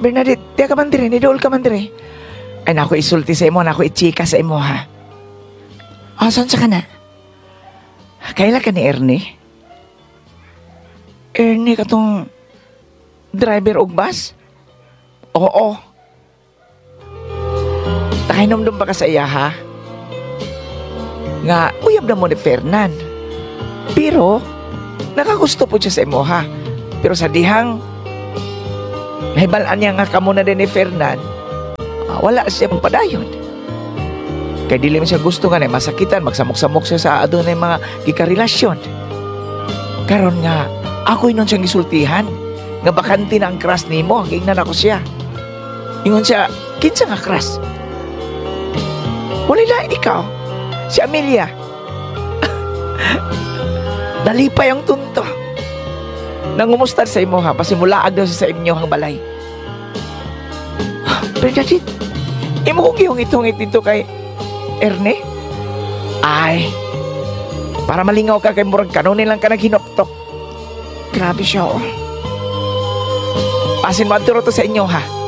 Bernadette, di ka man dire, nidool ka man dire. Ay, naku isulti sa imo, naku ichika sa imo, ha? Saan sa ka na? Kaila ka ni Ernie? Ernie katong driver og bus? Oo. Nakainomdom ba ka sa iya, ha? Nga, uyab na mo ni Fernan. Pero, nakagusto po siya sa imo, ha? Pero sa dihang, nahibalaan niya nga kamo na din ni Fernan, wala siya mong padayon. Kaya dili mo siya gusto nga na masakitan, magsamok-samok siya sa adunay mga gikarelasyon. Karon nga, ako'y nun siyang gisultihan, nga bakanti na ang crush ni mo, hanggang ako siya. Ingon siya, kinsa nga crush? Wala na ikaw, si Amelia. Nalipay ang tunto. Nangumustad sa imo ha, pasimulaag daw siya sa inyo hang balay. Bernadette, imo kong gihungit-hungit dito kay Erne? Ay, para malingaw ka kay murag kanunin lang ka naghinoktok. Grabe siya, oh. Pasin mo to sa inyo, ha?